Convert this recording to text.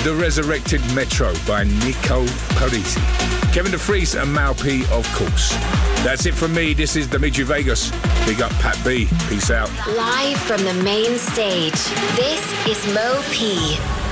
The Resurrected Metro by Nico Parisi. Kevin DeFries and Mal P, of course. That's it from me. This is Dimitri Vegas. Big up Pat B. Peace out. Live from the main stage, this is Mo P.